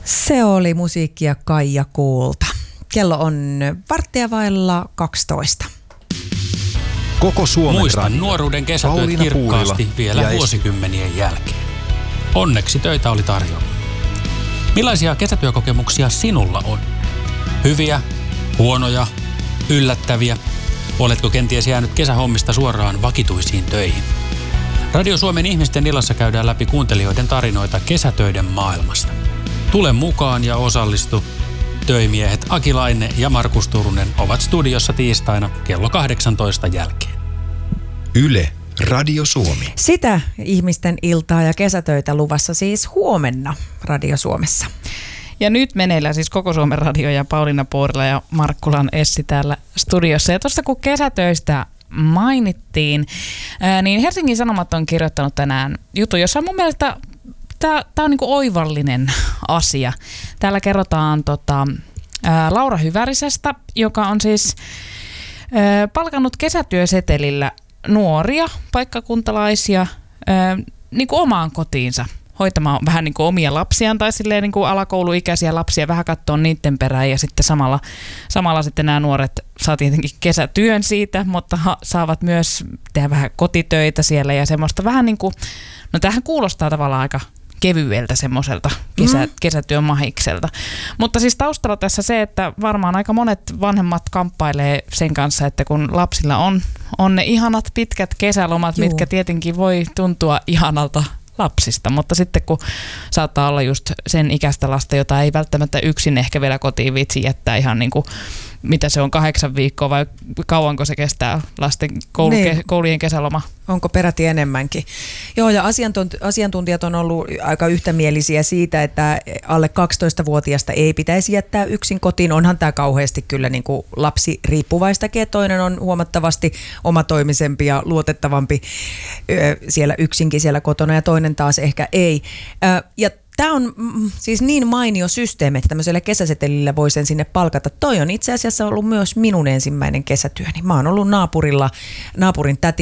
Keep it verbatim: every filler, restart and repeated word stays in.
Se oli musiikkia Kaija Kuulta. Kello on varttia vailla kaksitoista. Koko Suomen Muistan radio. nuoruuden kesätyöt Pauliina kirkkaasti Puurila vielä ja vuosikymmenien jälkeen. Onneksi töitä oli tarjolla. Millaisia kesätyökokemuksia sinulla on? Hyviä, huonoja, yllättäviä? Oletko kenties jäänyt kesähommista suoraan vakituisiin töihin? Radio Suomen ihmisten illassa käydään läpi kuuntelijoiden tarinoita kesätöiden maailmasta. Tule mukaan ja osallistu. Töimiehet Aki Laine ja Markus Turunen ovat studiossa tiistaina kello kahdeksantoista jälkeen. Yle, Radio Suomi. Sitä ihmisten iltaa ja kesätöitä luvassa siis huomenna Radio Suomessa. Ja nyt meneillään siis Koko Suomen radio ja Pauliina Puurila ja Markkulan Essi täällä studiossa. Ja tuossa kun kesätöistä mainittiin, ää, niin Helsingin Sanomat on kirjoittanut tänään jutun, jossa mun mielestä tämä on niinku oivallinen asia. Täällä kerrotaan tota, ää, Laura Hyvärisestä, joka on siis ää, palkannut kesätyösetelillä nuoria paikkakuntalaisia ää, niinku omaan kotiinsa hoitamaan vähän niin kuin omia lapsiaan tai silleen niin kuin alakouluikäisiä lapsia, vähän katsoa niiden perään ja sitten samalla, samalla sitten nämä nuoret saa tietenkin kesätyön siitä, mutta ha, saavat myös tehdä vähän kotitöitä siellä ja semmoista vähän niin kuin, no tämähän kuulostaa tavallaan aika kevyeltä semmoiselta kesä, mm. kesätyön mahikselta. Mutta siis taustalla tässä se, että varmaan aika monet vanhemmat kamppailee sen kanssa, että kun lapsilla on, on ne ihanat pitkät kesälomat, Juu. mitkä tietenkin voi tuntua ihanalta lapsista, mutta sitten kun saattaa olla just sen ikäistä lasta, jota ei välttämättä yksin ehkä vielä kotiin vitsi jättää ihan niin kuin, mitä se on, kahdeksan viikkoa vai kauanko se kestää lasten koulu, niin. ke, koulujen kesäloma? Onko peräti enemmänkin? Joo, ja asiantuntijat on ollut aika yhtämielisiä siitä, että alle kaksitoistavuotiaasta ei pitäisi jättää yksin kotiin. Onhan tämä kauheasti kyllä niin kuin lapsi riippuvaistakin, että toinen on huomattavasti omatoimisempi ja luotettavampi siellä yksinkin siellä kotona ja toinen taas ehkä ei. Ja tämä on mm, siis niin mainio systeemi, että tämmöisellä kesäsetelillä voi sen sinne palkata. Toi on itse asiassa ollut myös minun ensimmäinen kesätyöni. Mä oon ollut naapurilla, naapurin täti